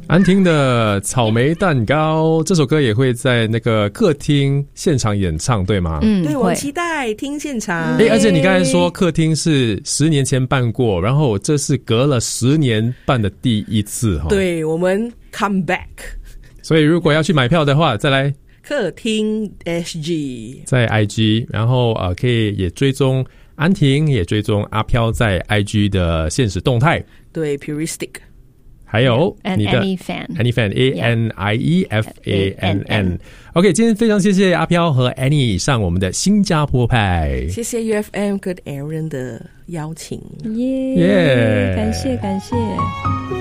安婷的草莓蛋糕这首歌也会在那个客厅现场演唱对吗？ 对，我期待听现场。 而且你刚才说客厅是10年前办过，然后这是隔了10年办的第一次。 对，我们 come back。 所以如果要去买票的话，再来客厅 SG 在 IG， 然后可以也追踪安婷，也追踪阿飘在 IG 的限时动态。 对 Puristic， 还有你的 Anyfan ANIEFANN。 OK， 今天非常谢谢阿飘和 Annie 上我们的新加坡派， 谢谢 UFM 跟 Aaron 的邀请， 耶，感谢。